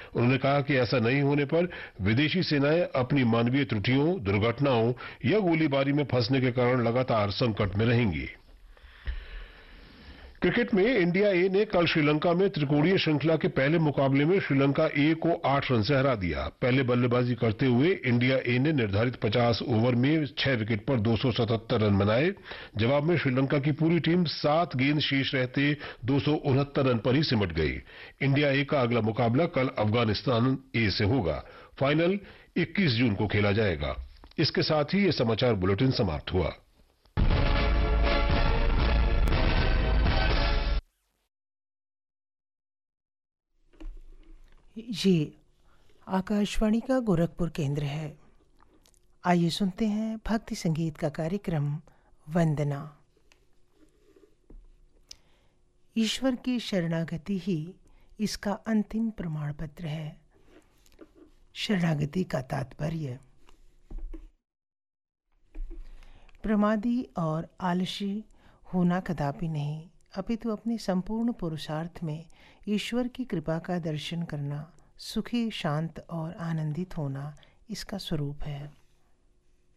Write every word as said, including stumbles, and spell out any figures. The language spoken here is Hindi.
उन्होंने कहा कि ऐसा नहीं होने पर विदेशी सेनाएं अपनी मानवीय त्रुटियों, दुर्घटनाओं या गोलीबारी में फंसने के कारण लगातार संकट में रहेंगी। क्रिकेट में इंडिया ए ने कल श्रीलंका में त्रिकोणीय श्रृंखला के पहले मुकाबले में श्रीलंका ए को आठ रन से हरा दिया। पहले बल्लेबाजी करते हुए इंडिया ए ने निर्धारित पचास ओवर में छह विकेट पर दो सौ सतहत्तर रन बनाए। जवाब में श्रीलंका की पूरी टीम सात गेंद शेष रहते दो सौ उनहत्तर रन पर ही सिमट गई। इंडिया ए का अगला मुकाबला कल अफगानिस्तान ए से होगा। फाइनल इक्कीस जून को खेला जाएगा। इसके साथ ही यह समाचार बुलेटिन समाप्त हुआ। ये आकाशवाणी का गोरखपुर केंद्र है। आइए सुनते हैं भक्ति संगीत का कार्यक्रम वंदना। ईश्वर की शरणागति ही इसका अंतिम प्रमाण पत्र है। शरणागति का तात्पर्य प्रमादी और आलसी होना कदापि नहीं, अपितु अपने संपूर्ण पुरुषार्थ में ईश्वर की कृपा का दर्शन करना, सुखी, शांत और आनंदित होना इसका स्वरूप है।